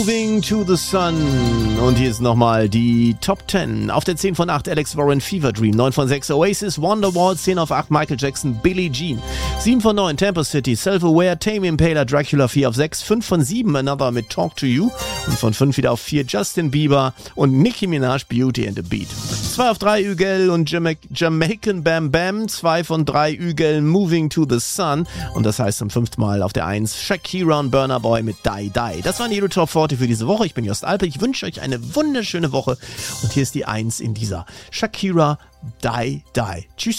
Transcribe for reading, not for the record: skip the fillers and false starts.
Moving to the Sun. Und hier ist nochmal die Top 10. Auf der 10 von 8 Alex Warren, Fever Dream. 9 von 6 Oasis, Wonderwall. 10 auf 8 Michael Jackson, Billie Jean. 7 von 9 Tampa City, Self-Aware, Tame Impala, Dracula. 4 auf 6. 5 von 7 Another mit Talk to You. Und von 5 wieder auf 4 Justin Bieber und Nicki Minaj, Beauty and the Beat. 2 auf 3 Ügel und Jamaican Bam Bam. 2 von 3 Ügel, Moving to the Sun. Und das heißt zum 5. Mal auf der 1 Shakira und Burna Boy mit Die Die. Das waren die Top 40 für diese Woche. Ich bin Jost Alpe. Ich wünsche euch eine wunderschöne Woche. Und hier ist die 1 in dieser Shakira Die Die. Tschüss.